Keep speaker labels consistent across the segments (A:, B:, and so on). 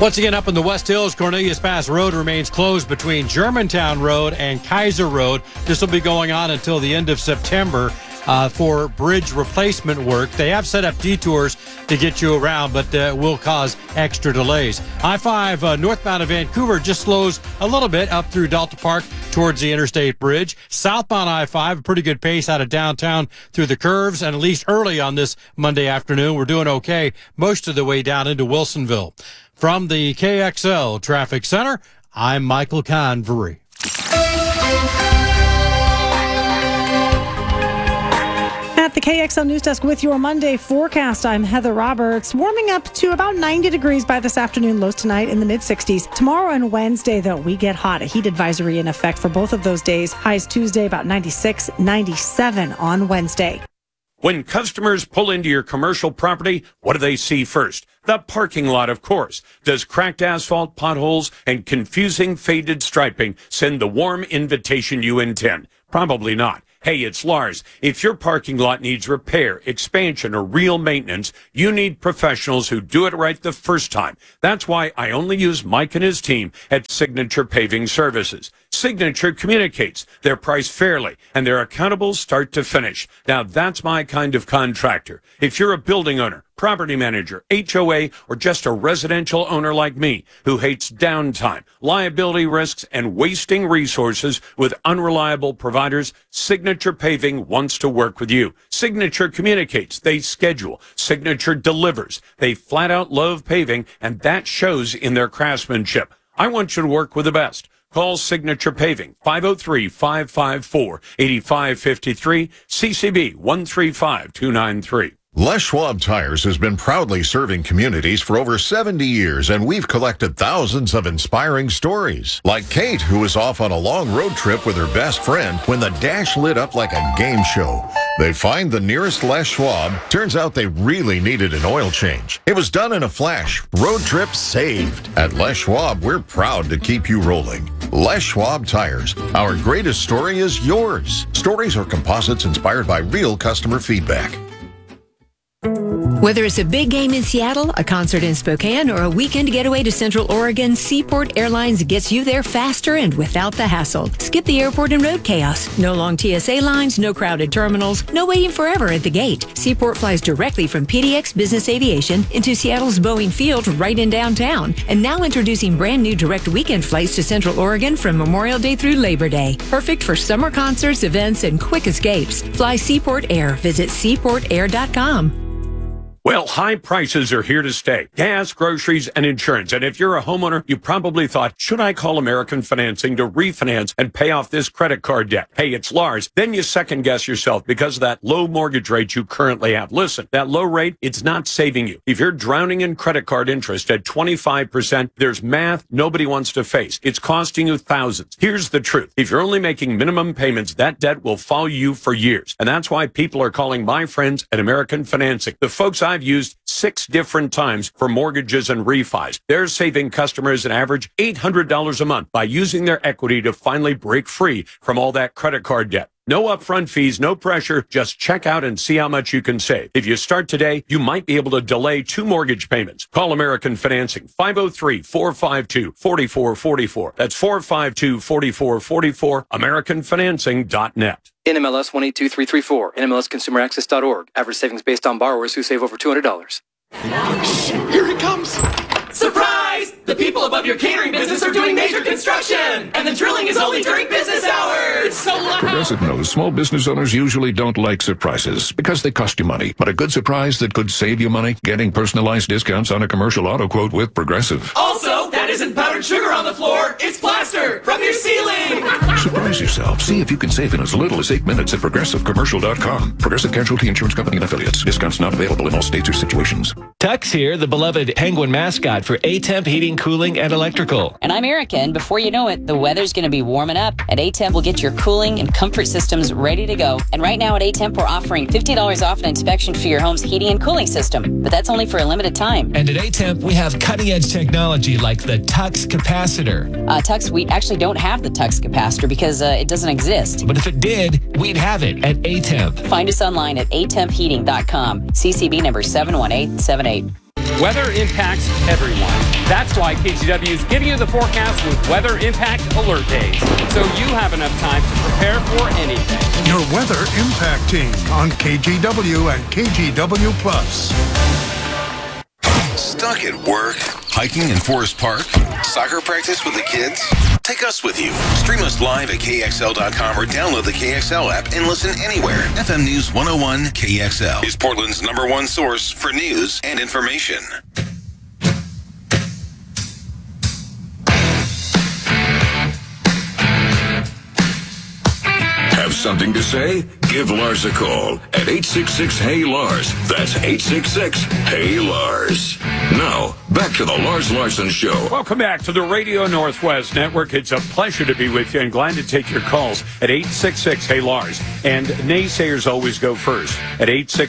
A: Once again, up in the West Hills, Cornelius Pass Road remains closed between Germantown Road and Kaiser Road. This will be going on until the end of September for bridge replacement work. They have set up detours to get you around, but will cause extra delays. I-5 northbound of Vancouver just slows a little bit up through Delta Park towards the Interstate Bridge. Southbound I-5, a pretty good pace out of downtown through the curves, and at least early on this Monday afternoon, we're doing okay most of the way down into Wilsonville. From the KXL Traffic Center, I'm Michael Convery.
B: At the KXL News Desk with your Monday forecast, I'm Heather Roberts. Warming up to about 90 degrees by this afternoon, lows tonight in the mid-60s. Tomorrow and Wednesday, though, we get hot. A heat advisory in effect for both of those days. Highs Tuesday about 96, 97 on Wednesday.
C: When customers pull into your commercial property, what do they see first? The parking lot, of course. Does cracked asphalt, potholes, and confusing faded striping send the warm invitation you intend? Probably not. Hey, it's Lars. If your parking lot needs repair, expansion, or real maintenance, you need professionals who do it right the first time. That's why I only use Mike and his team at Signature Paving Services. Signature communicates. They're priced fairly, and they're accountable start to finish. Now, that's my kind of contractor. If you're a building owner, property manager, HOA, or just a residential owner like me who hates downtime, liability risks, and wasting resources with unreliable providers, Signature Paving wants to work with you. Signature communicates. They schedule. Signature delivers. They flat out love paving, and that shows in their craftsmanship. I want you to work with the best. Call Signature Paving, 503-554-8553, CCB 135293.
D: Les Schwab Tires has been proudly serving communities for over 70 years, and we've collected thousands of inspiring stories. Like Kate, who was off on a long road trip with her best friend when the dash lit up like a game show. They find the nearest Les Schwab. Turns out they really needed an oil change. It was done in a flash. Road trip saved. At Les Schwab, we're proud to keep you rolling. Les Schwab Tires. Our greatest story is yours. Stories are composites inspired by real customer feedback.
E: Whether it's a big game in Seattle, a concert in Spokane, or a weekend getaway to Central Oregon, Seaport Airlines gets you there faster and without the hassle. Skip the airport and road chaos. No long TSA lines, no crowded terminals, no waiting forever at the gate. Seaport flies directly from PDX Business Aviation into Seattle's Boeing Field right in downtown. And now introducing brand new direct weekend flights to Central Oregon from Memorial Day through Labor Day. Perfect for summer concerts, events, and quick escapes. Fly Seaport Air. Visit seaportair.com.
C: Well, high prices are here to stay. Gas, groceries, and insurance. And if you're a homeowner, you probably thought, should I call American Financing to refinance and pay off this credit card debt? Hey, it's Lars. Then you second guess yourself because of that low mortgage rate you currently have. Listen, that low rate, it's not saving you. If you're drowning in credit card interest at 25%, there's math nobody wants to face. It's costing you thousands. Here's the truth. If you're only making minimum payments, that debt will follow you for years. And that's why people are calling my friends at American Financing. The folks I've used 6 different times for mortgages and refis. They're saving customers an average $800 a month by using their equity to finally break free from all that credit card debt. No upfront fees, no pressure. Just check out and see how much you can save. If you start today, you might be able to delay 2 mortgage payments. Call American Financing, 503-452-4444. That's 452-4444, AmericanFinancing.net.
F: NMLS 182334, NMLSConsumerAccess.org. Average savings based on borrowers who save over $200.
G: Here he comes! Surprise! The people above your catering business are doing major construction! And the drilling is only during business hours! So loud!
H: Progressive knows small business owners usually don't like surprises because they cost you money. But a good surprise that could save you money? Getting personalized discounts on a commercial auto quote with Progressive.
G: Also, that isn't powdered sugar on the floor, it's plaster from your ceiling!
H: Surprise yourself. See if you can save in as little as 8 minutes at ProgressiveCommercial.com. Progressive Casualty Insurance Company and Affiliates. Discounts not available in all states or situations.
I: Tux here, the beloved Penguin mascot for A-Temp Heating, Cooling, and Electrical.
J: And I'm Erica, and before you know it, the weather's going to be warming up. At A-Temp, we'll get your cooling and comfort systems ready to go. And right now at A-Temp, we're offering $50 off an inspection for your home's heating and cooling system. But that's only for a limited time.
I: And at A-Temp, we have cutting-edge technology like the Tux capacitor.
J: Tux, we actually don't have the Tux capacitor because it doesn't exist.
I: But if it did, we'd have it at A-Temp.
J: Find us online at atempheating.com. CCB number 71878.
C: Weather impacts everyone. That's why KGW is giving you the forecast with Weather Impact Alert Days, so you have enough time to prepare for anything.
K: Your Weather Impact Team on KGW and KGW Plus.
L: Stuck at work, hiking in Forest Park, soccer practice with the kids? Take us with you. Stream us live at KXL.com or download the KXL app and listen anywhere. FM News 101 KXL is Portland's #1 source for news and information.
H: Have something to say? Give Lars a call at 866-HEY-LARS. That's 866-HEY-LARS. Now, back to the Lars Larson Show.
C: Welcome back to the Radio Northwest Network. It's a pleasure to be with you and glad to take your calls at 866-HEY-LARS. And naysayers always go first at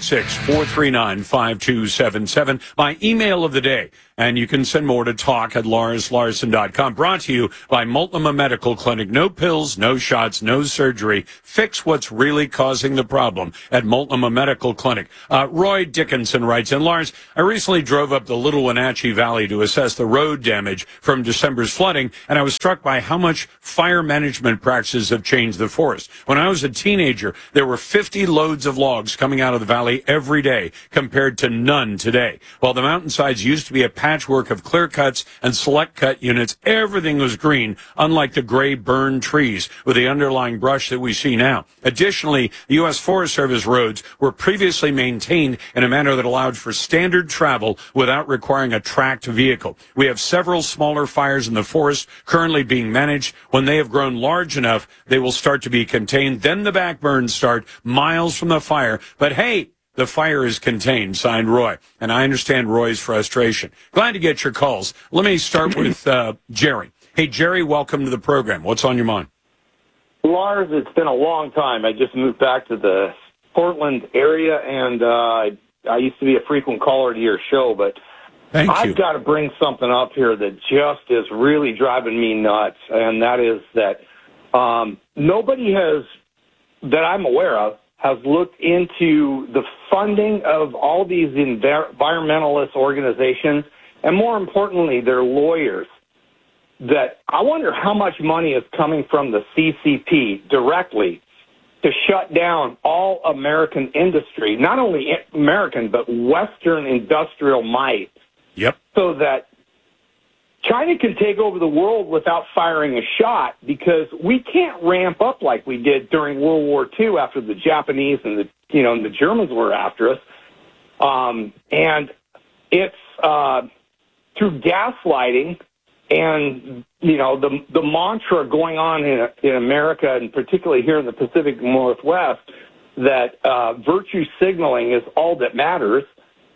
C: 866-439-5277. My email of the day. And you can send more to talk at LarsLarson.com. Brought to you by Multnomah Medical Clinic. No pills, no shots, no surgery. Fix what's really causing the problem at Multnomah Medical Clinic. Roy Dickinson writes, and Lars, I recently drove up the Little Wenatchee Valley to assess the road damage from December's flooding, and I was struck by how much fire management practices have changed the forest. When I was a teenager, there were 50 loads of logs coming out of the valley every day compared to none today. While the mountainsides used to be a patchwork of clear cuts and select cut units, everything was green, unlike the gray burned trees with the underlying brush that we see now. Additionally, the U.S. Forest Service roads were previously maintained in a manner that allowed for standard travel without requiring a tracked vehicle. We have several smaller fires in the forest currently being managed. When they have grown large enough, they will start to be contained. Then the backburns start miles from the fire. But hey, the fire is contained, signed Roy. And I understand Roy's frustration. Glad to get your calls. Let me start with Jerry. Hey, Jerry, welcome to the program. What's on your mind?
M: Lars, it's been a long time. I just moved back to the Portland area, and I used to be a frequent caller to your show, but I've got to bring something up here that just is really driving me nuts, and that is that nobody has, that I'm aware of, has looked into the funding of all these environmentalist organizations, and more importantly, their lawyers. That I wonder how much money is coming from the CCP directly to shut down all American industry, not only American, but Western industrial might.
C: Yep.
M: So that China can take over the world without firing a shot, because we can't ramp up like we did during World War II after the Japanese and the Germans were after us. And it's through gaslighting and, the mantra going on in America, and particularly here in the Pacific Northwest, that virtue signaling is all that matters,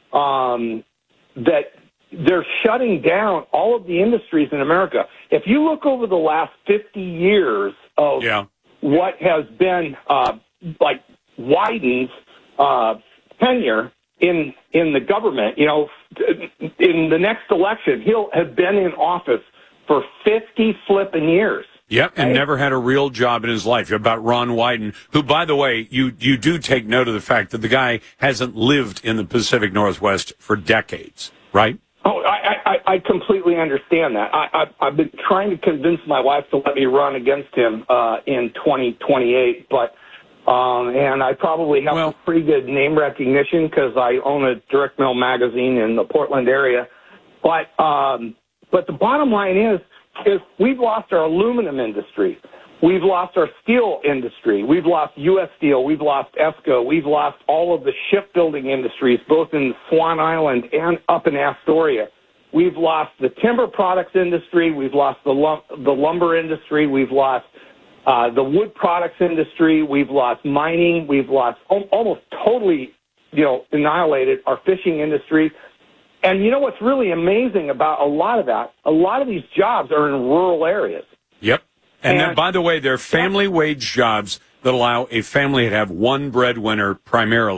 M: that they're shutting down all of the industries in America. If you look over the last 50 years of what has been like Wyden's tenure in the government, in the next election, he'll have been in office for 50 flipping years.
C: Yep, and never had a real job in his life. About Ron Wyden, who, by the way, you do take note of the fact that the guy hasn't lived in the Pacific Northwest for decades, right?
M: Oh, I completely understand that. I've been trying to convince my wife to let me run against him in 2028, but and I probably have a pretty good name recognition because I own a direct mail magazine in the Portland area. But the bottom line is we've lost our aluminum industry. We've lost our steel industry. We've lost U.S. Steel. We've lost ESCO. We've lost all of the shipbuilding industries, both in Swan Island and up in Astoria. We've lost the timber products industry. We've lost the lumber industry. We've lost the wood products industry. We've lost mining. We've lost almost totally, annihilated our fishing industry. And you know what's really amazing about a lot of that? A lot of these jobs are in rural areas.
C: Yep. And then, by the way, they're family wage jobs that allow a family to have one breadwinner primarily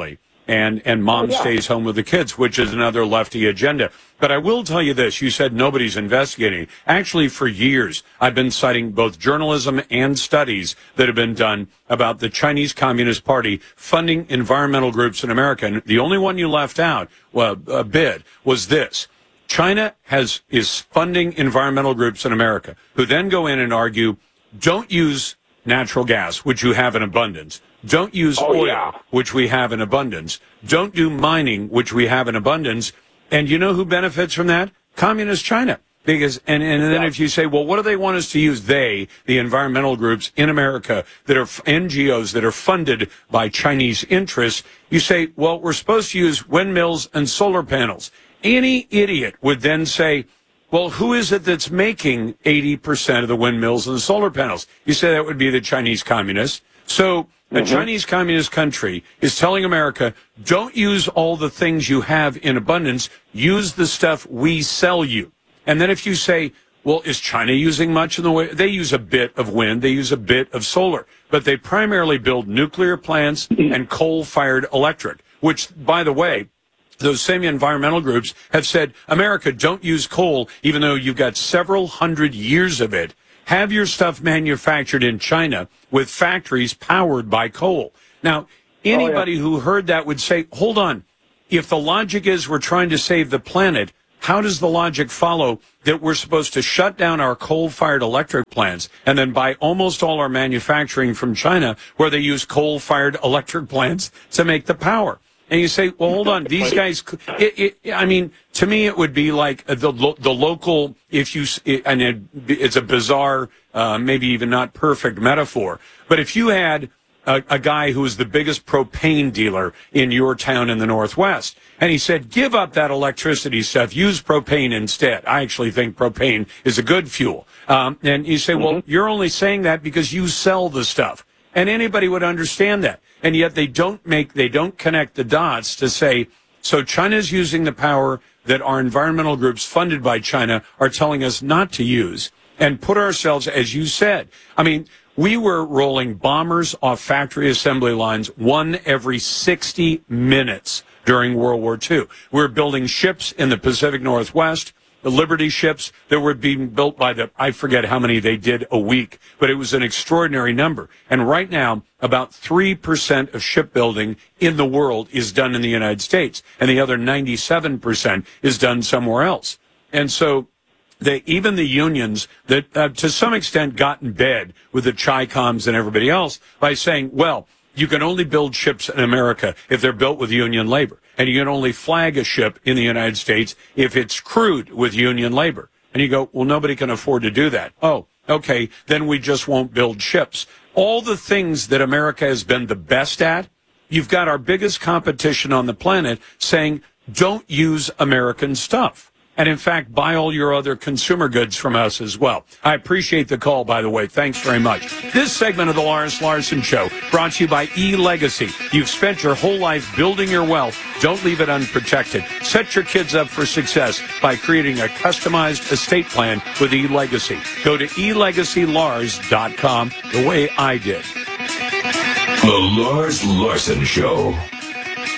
C: and mom stays home with the kids, which is another lefty agenda. But I will tell you this. You said nobody's investigating. Actually, for years, I've been citing both journalism and studies that have been done about the Chinese Communist Party funding environmental groups in America. And the only one you left out, a bit, was this. China is funding environmental groups in America who then go in and argue, don't use natural gas, which you have in abundance. Don't use oil, which we have in abundance. Don't do mining, which we have in abundance. And you know who benefits from that? Communist China. Because and then if you say, well, what do they want us to use? The environmental groups in America that are NGOs that are funded by Chinese interests, you say, well, we're supposed to use windmills and solar panels. Any idiot would then say, well, who is it that's making 80% of the windmills and the solar panels? You say that would be the Chinese communists. So a Chinese communist country is telling America, don't use all the things you have in abundance. Use the stuff we sell you. And then if you say, well, is China using much in the way? They use a bit of wind. They use a bit of solar. But they primarily build nuclear plants and coal-fired electric, which, by the way, those same environmental groups have said, America, don't use coal, even though you've got several hundred years of it. Have your stuff manufactured in China with factories powered by coal. Now, anybody who heard that would say, hold on, if the logic is we're trying to save the planet, how does the logic follow that we're supposed to shut down our coal-fired electric plants and then buy almost all our manufacturing from China where they use coal-fired electric plants to make the power? And you say, well, hold on, these guys, I mean, to me, it would be like the local, it's a bizarre, maybe even not perfect metaphor, but if you had a guy who was the biggest propane dealer in your town in the Northwest, and he said, give up that electricity stuff, use propane instead. I actually think propane is a good fuel. And you say, well, you're only saying that because you sell the stuff. And anybody would understand that. And yet they don't connect the dots to say, so China's using the power that our environmental groups funded by China are telling us not to use and put ourselves, as you said, I mean, we were rolling bombers off factory assembly lines one every 60 minutes during World War II. We were building ships in the Pacific Northwest, the Liberty ships that were being built by I forget how many they did a week, but it was an extraordinary number. And right now, about 3% of shipbuilding in the world is done in the United States, and the other 97% is done somewhere else. And so even the unions that to some extent got in bed with the Chi-Coms and everybody else by saying, well, you can only build ships in America if they're built with union labor. And you can only flag a ship in the United States if it's crewed with union labor. And you go, well, nobody can afford to do that. Oh, okay, then we just won't build ships. All the things that America has been the best at, you've got our biggest competition on the planet saying, don't use American stuff. And in fact, buy all your other consumer goods from us as well. I appreciate the call, by the way. Thanks very much. This segment of the Lars Larson Show brought to you by eLegacy. You've spent your whole life building your wealth. Don't leave it unprotected. Set your kids up for success by creating a customized estate plan with eLegacy. Go to elegacylars.com the way I did.
N: The Lars Larson Show.